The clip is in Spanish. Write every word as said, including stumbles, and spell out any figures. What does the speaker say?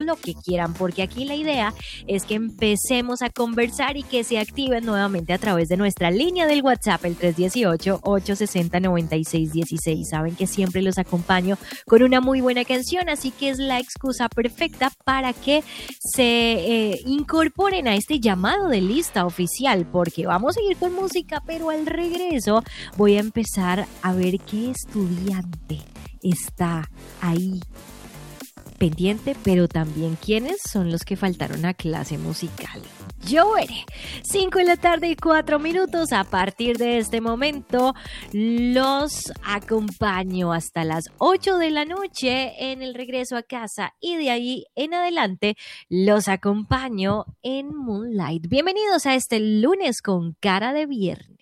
lo que quieran, porque aquí la idea es que empecemos a conversar y que se activen nuevamente a través de nuestra línea del WhatsApp, el tres uno ocho, ocho seis cero, nueve seis uno seis. Saben que siempre los acompaño con una muy buena canción, así que es la excusa perfecta para que se eh, incorporen a este llamado de lista oficial, porque vamos a seguir con música, pero al regreso voy a empezar a ver qué estudiante está ahí pendiente, pero también quiénes son los que faltaron a clase musical. Yo veré. cinco de la tarde y cuatro minutos. A partir de este momento los acompaño hasta las ocho de la noche en el regreso a casa, y de ahí en adelante los acompaño en Moonlight. Bienvenidos a este lunes con cara de viernes.